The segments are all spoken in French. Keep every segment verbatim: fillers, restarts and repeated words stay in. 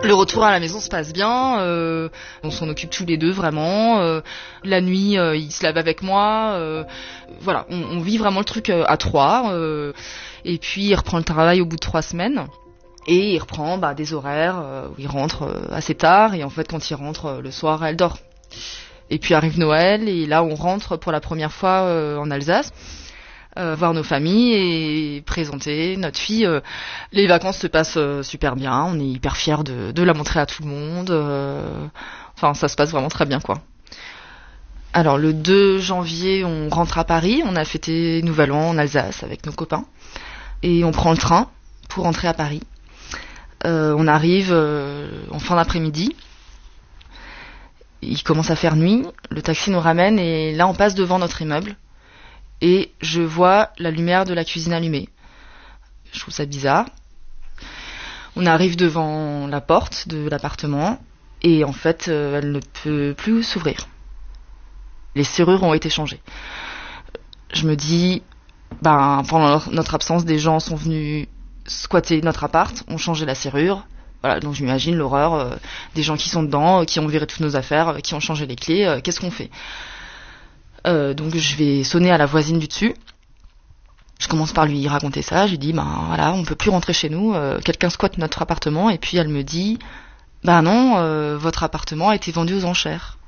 Le retour à la maison se passe bien, euh, on s'en occupe tous les deux vraiment. Euh, la nuit, euh, il se lave avec moi. Euh, voilà, on, on vit vraiment le truc euh, à trois. Euh, et puis il reprend le travail au bout de trois semaines. Et il reprend bah, des horaires euh, où il rentre euh, assez tard. Et en fait, quand il rentre euh, le soir, elle dort. Et puis arrive Noël, et là on rentre pour la première fois euh, en Alsace. Euh, voir nos familles et présenter notre fille. Euh, les vacances se passent euh, super bien, on est hyper fiers de, de la montrer à tout le monde. Euh, enfin, ça se passe vraiment très bien, quoi. Alors, le deux janvier, on rentre à Paris, on a fêté Nouvel An en Alsace avec nos copains. Et on prend le train pour rentrer à Paris. Euh, on arrive euh, en fin d'après-midi. Il commence à faire nuit, le taxi nous ramène et là on passe devant notre immeuble. Et je vois la lumière de la cuisine allumée. Je trouve ça bizarre. On arrive devant la porte de l'appartement et en fait, euh, elle ne peut plus s'ouvrir. Les serrures ont été changées. Je me dis, ben, pendant notre absence, des gens sont venus squatter notre appart, ont changé la serrure. Voilà, donc j'imagine l'horreur, euh, des gens qui sont dedans, euh, qui ont viré toutes nos affaires, euh, qui ont changé les clés. Euh, qu'est-ce qu'on fait ? Euh, donc je vais sonner à la voisine du dessus. Je commence par lui raconter ça. Je lui dis, ben voilà, on peut plus rentrer chez nous. Euh, quelqu'un squatte notre appartement. Et puis elle me dit, ben non, euh, votre appartement a été vendu aux enchères.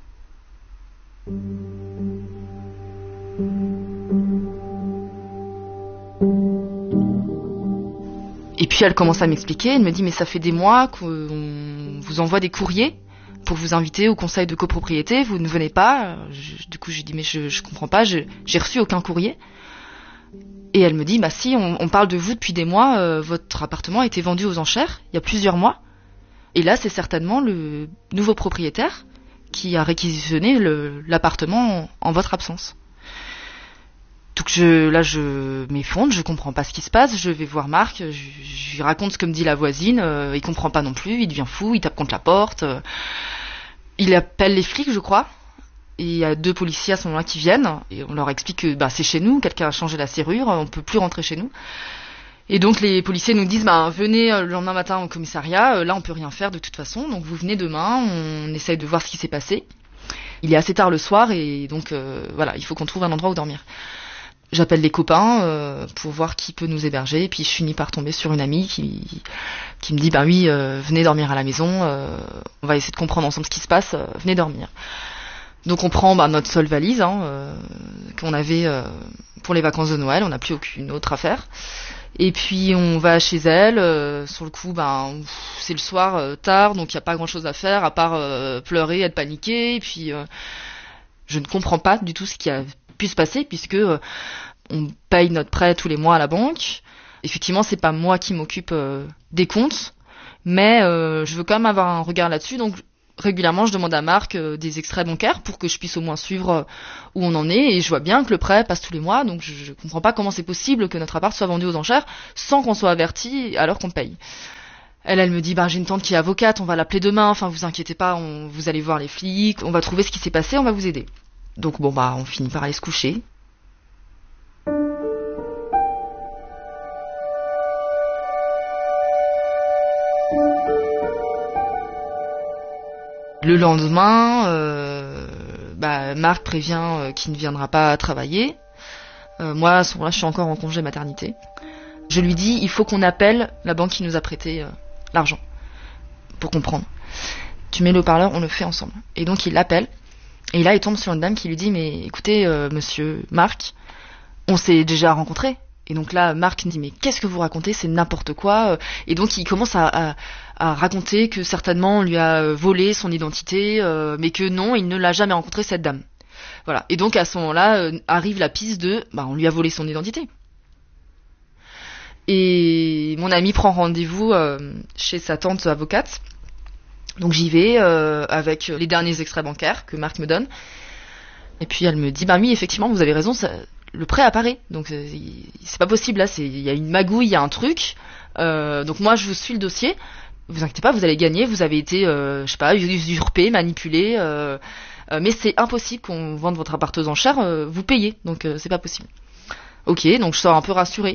Et puis elle commence à m'expliquer. Elle me dit, mais ça fait des mois qu'on vous envoie des courriers pour vous inviter au conseil de copropriété, vous ne venez pas. Je, du coup, j'ai dit, mais je, je comprends pas, je, j'ai reçu aucun courrier. Et elle me dit, bah si, on, on parle de vous depuis des mois, euh, votre appartement a été vendu aux enchères, il y a plusieurs mois. Et là, c'est certainement le nouveau propriétaire qui a réquisitionné le, l'appartement en, en votre absence. Donc je, là, je m'effondre, je comprends pas ce qui se passe, je vais voir Marc, je, je lui raconte ce que me dit la voisine, euh, il comprend pas non plus, il devient fou, il tape contre la porte, euh, il appelle les flics, je crois, et il y a deux policiers à ce moment-là qui viennent, et on leur explique que bah, c'est chez nous, quelqu'un a changé la serrure, on peut plus rentrer chez nous. Et donc les policiers nous disent, bah, venez le lendemain matin au commissariat, euh, là on peut rien faire de toute façon, donc vous venez demain, on essaye de voir ce qui s'est passé. Il est assez tard le soir, et donc euh, voilà, il faut qu'on trouve un endroit où dormir. J'appelle les copains euh, pour voir qui peut nous héberger, et puis je finis par tomber sur une amie qui, qui me dit, bah oui, euh, venez dormir à la maison, euh, on va essayer de comprendre ensemble ce qui se passe, euh, venez dormir. Donc on prend bah, notre seule valise hein, euh, qu'on avait euh, pour les vacances de Noël, on n'a plus aucune autre affaire. Et puis on va chez elle, euh, sur le coup, ben, c'est le soir euh, tard, donc il n'y a pas grand-chose à faire, à part euh, pleurer, être paniqué, et puis euh, je ne comprends pas du tout ce qui a pu se passer, puisque euh, on paye notre prêt tous les mois à la banque. Effectivement, c'est pas moi qui m'occupe euh, des comptes, mais euh, je veux quand même avoir un regard là-dessus, donc régulièrement je demande à Marc euh, des extraits bancaires pour que je puisse au moins suivre euh, où on en est, et je vois bien que le prêt passe tous les mois, donc je, je comprends pas comment c'est possible que notre appart soit vendu aux enchères sans qu'on soit averti alors qu'on paye. Elle, elle me dit, bah, j'ai une tante qui est avocate, on va l'appeler demain, enfin vous inquiétez pas, on, vous allez voir les flics, on va trouver ce qui s'est passé, on va vous aider. Donc bon bah on finit par aller se coucher. Le lendemain, euh, bah, Marc prévient euh, qu'il ne viendra pas travailler. Euh, moi, à ce moment-là, je suis encore en congé maternité. Je lui dis, il faut qu'on appelle la banque qui nous a prêté euh, l'argent pour comprendre. Tu mets le haut-parleur, on le fait ensemble. Et donc, il l'appelle. Et là, il tombe sur une dame qui lui dit, mais écoutez, euh, monsieur Marc, on s'est déjà rencontrés. Et donc là, Marc me dit, mais qu'est-ce que vous racontez ? C'est n'importe quoi. Et donc, il commence à, à, à raconter que certainement, on lui a volé son identité, euh, mais que non, il ne l'a jamais rencontré, cette dame. Voilà. Et donc, à ce moment-là, euh, arrive la piste de, bah, on lui a volé son identité. Et mon ami prend rendez-vous euh, chez sa tante avocate. Donc, j'y vais euh, avec les derniers extraits bancaires que Marc me donne. Et puis, elle me dit, bah oui, effectivement, vous avez raison, ça... le prêt apparaît, donc euh, c'est pas possible là, c'est il y a une magouille, il y a un truc. Euh, donc moi je vous suis le dossier. Vous inquiétez pas, vous allez gagner. Vous avez été, euh, je sais pas, usurpé, manipulé, euh, euh, mais c'est impossible qu'on vende votre appart aux enchères. Euh, vous payez, donc euh, c'est pas possible. Ok, donc je sors un peu rassurée.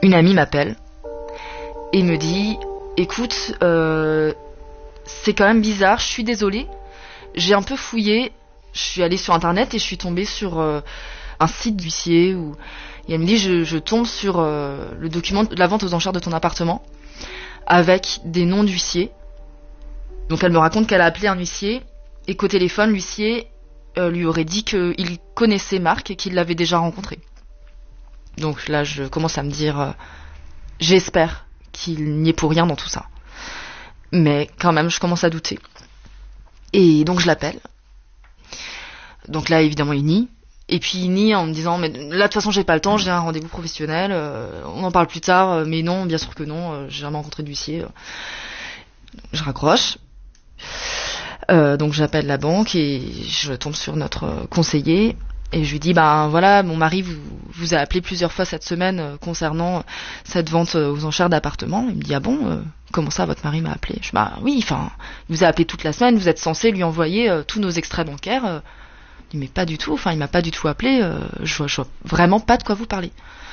une amie m'appelle et me dit écoute, euh, c'est quand même bizarre, je suis désolée, j'ai un peu fouillé, je suis allée sur internet et je suis tombée sur euh, un site d'huissier où et elle me dit je, je tombe sur euh, le document de la vente aux enchères de ton appartement avec des noms d'huissiers. Donc elle me raconte qu'elle a appelé un huissier et qu'au téléphone l'huissier euh, lui aurait dit qu'il connaissait Marc et qu'il l'avait déjà rencontré. Donc là je commence à me dire euh, j'espère qu'il n'y est pour rien dans tout ça. Mais quand même je commence à douter. Et donc je l'appelle. Donc là évidemment il nie. Et puis il nie en me disant mais là de toute façon j'ai pas le temps, j'ai un rendez-vous professionnel, euh, on en parle plus tard, euh, mais non bien sûr que non, euh, j'ai jamais rencontré d'huissier. Euh. Je raccroche. Euh, donc j'appelle la banque et je tombe sur notre conseiller et je lui dis ben voilà mon mari vous, vous a appelé plusieurs fois cette semaine euh, concernant cette vente euh, aux enchères d'appartements. Il me dit ah bon euh, comment ça votre mari m'a appelé? Je dis bah oui enfin il vous a appelé toute la semaine, vous êtes censé lui envoyer euh, tous nos extraits bancaires. Euh. Il dit mais pas du tout, enfin il m'a pas du tout appelé, euh, je, vois, je vois vraiment pas de quoi vous parlez.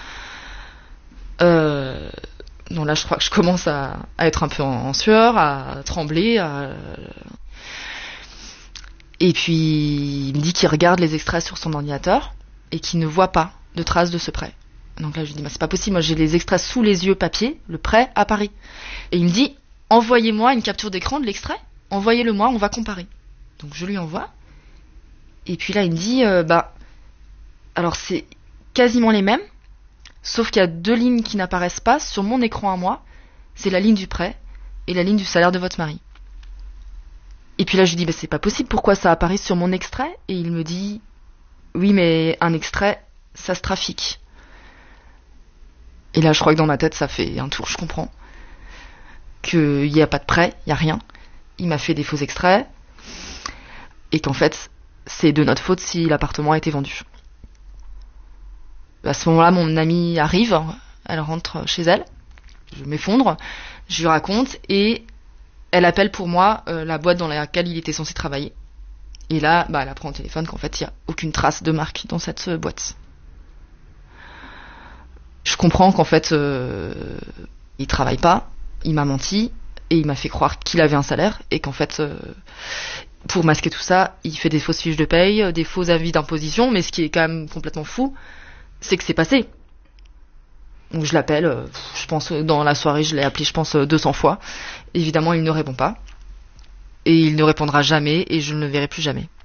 Euh, donc là je crois que je commence à, à être un peu en, en sueur, à trembler. À... Et puis il me dit qu'il regarde les extraits sur son ordinateur et qu'il ne voit pas de traces de ce prêt. Donc là je lui dis bah, c'est pas possible, moi j'ai les extraits sous les yeux papier, le prêt à Paris. Et il me dit envoyez-moi une capture d'écran de l'extrait, envoyez-le moi, on va comparer. Donc je lui envoie. Et puis là, il me dit, euh, bah, alors c'est quasiment les mêmes, sauf qu'il y a deux lignes qui n'apparaissent pas sur mon écran à moi. C'est la ligne du prêt et la ligne du salaire de votre mari. Et puis là, je lui dis, bah, c'est pas possible, pourquoi ça apparaît sur mon extrait? Et il me dit, oui, mais un extrait, ça se trafique. Et là, je crois que dans ma tête, ça fait un tour, je comprends. Qu'il n'y a pas de prêt, il n'y a rien. Il m'a fait des faux extraits. Et qu'en fait, c'est de notre faute si l'appartement a été vendu. À ce moment-là, mon amie arrive, elle rentre chez elle, je m'effondre, je lui raconte et elle appelle pour moi euh, la boîte dans laquelle il était censé travailler. Et là, bah, elle apprend au téléphone qu'en fait, il n'y a aucune trace de Marc dans cette euh, boîte. Je comprends qu'en fait, euh, il travaille pas, il m'a menti et il m'a fait croire qu'il avait un salaire et qu'en fait... Euh, pour masquer tout ça, il fait des fausses fiches de paye, des faux avis d'imposition, mais ce qui est quand même complètement fou, c'est que c'est passé. Donc je l'appelle, je pense dans la soirée, je l'ai appelé je pense deux cents fois. Évidemment, il ne répond pas. Et il ne répondra jamais et je ne le verrai plus jamais.